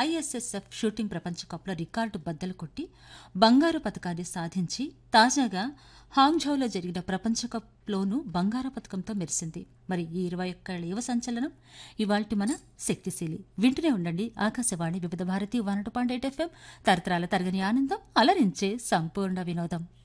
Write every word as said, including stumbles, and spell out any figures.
ISSF shooting ప్రపంచ కప్లో record బద్దలు కొట్టి బంగారు పతకాన్ని సాధించి తాజాగా హాంగ్ఝౌలో జరిగిన ప్రపంచ కప్లోనూ బంగారు పతకంతో మెరిసింది. మరి ఈ ఇరవై ఒక్కేళ్ల యువ సంచలనం ఇవాల్టి మన శక్తిశీలి. వింటూనే ఉండండి ఆకాశవాణి వివిధ Bharati one point eight FM. తరతరాల తరగని ఆనందం, అలరించే సంపూర్ణ వినోదం.